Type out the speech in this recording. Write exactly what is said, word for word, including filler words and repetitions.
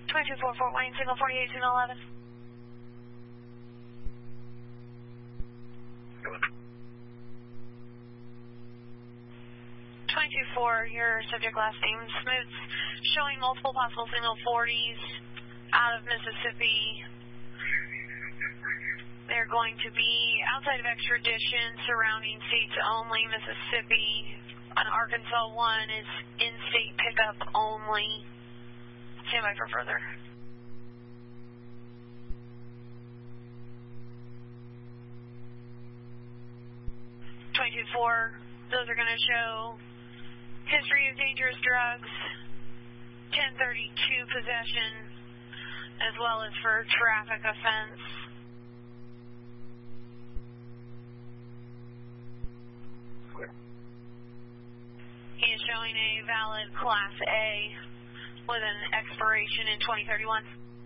twenty-two four Fort Wayne, signal forty-eight, signal eleven. twenty-two four, your subject last name, Smoots, showing multiple possible signal forties out of Mississippi. They're going to be outside of extradition, surrounding states only. Mississippi and Arkansas one is in-state pickup only. Stand by for further. twenty-two four, those are going to show history of dangerous drugs, ten thirty-two possession, as well as for traffic offense. He is showing a valid Class A with an expiration in twenty thirty-one.